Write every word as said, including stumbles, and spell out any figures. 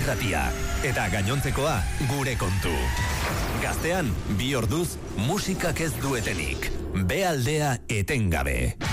irratia. Eta gainontzekoa gure kontu. Gaztean, bi orduz, musikak ez duetenik. Be aldea etengabe.